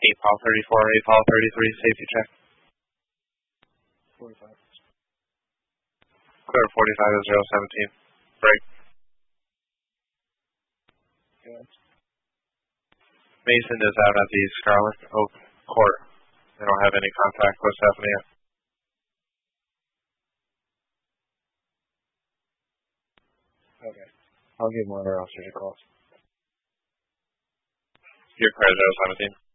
Paul 34, 8 Paul 33, safety check. 45. Clear 45 is 017. Break. Good. Mason is out at the Scarlet Oak Court. They don't have any contact with Stephanie yet. Okay. I'll give one of our officers a call. You're clear 017.